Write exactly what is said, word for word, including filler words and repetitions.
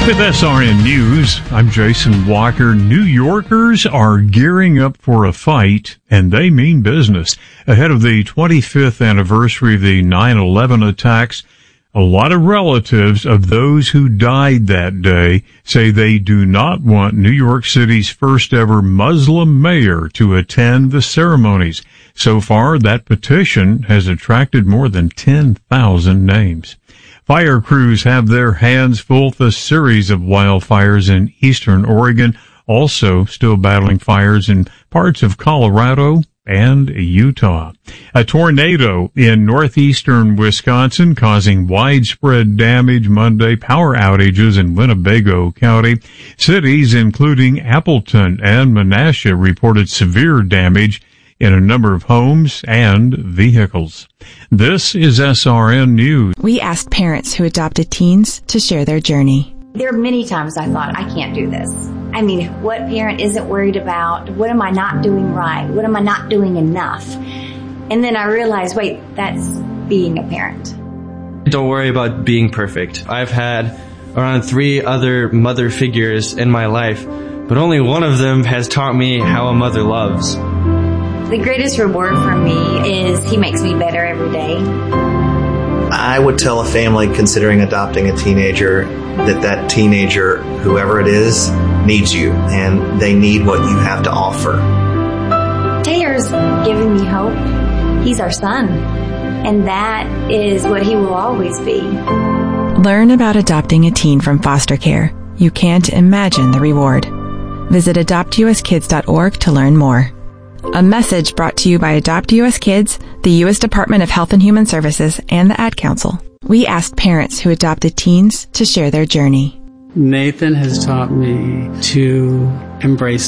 With S R N News, I'm Jason Walker. New Yorkers are gearing up for a fight, and they mean business. Ahead of the twenty-fifth anniversary of the nine eleven attacks, a lot of relatives of those who died that day say they do not want New York City's first ever Muslim mayor to attend the ceremonies. So far, that petition has attracted more than ten thousand names. Fire crews have their hands full with a series of wildfires in eastern Oregon, also still battling fires in parts of Colorado and Utah. A tornado in northeastern Wisconsin causing widespread damage Monday, power outages in Winnebago County. Cities including Appleton and Menasha reported severe damage in a number of homes and vehicles. This is S R N News. We asked parents who adopted teens to share their journey. There are many times I thought, I can't do this. I mean, what parent isn't worried about? What am I not doing right? What am I not doing enough? And then I realized, wait, that's being a parent. Don't worry about being perfect. I've had around three other mother figures in my life, but only one of them has taught me how a mother loves. The greatest reward for me is he makes me better every day. I would tell a family considering adopting a teenager that that teenager, whoever it is, needs you, and they need what you have to offer. Taylor's giving me hope. He's our son, and that is what he will always be. Learn about adopting a teen from foster care. You can't imagine the reward. Visit adopt u s kids dot org to learn more. A message brought to you by Adopt U S Kids, the U S Department of Health and Human Services, and the Ad Council. We asked parents who adopted teens to share their journey. Nathan has taught me to embrace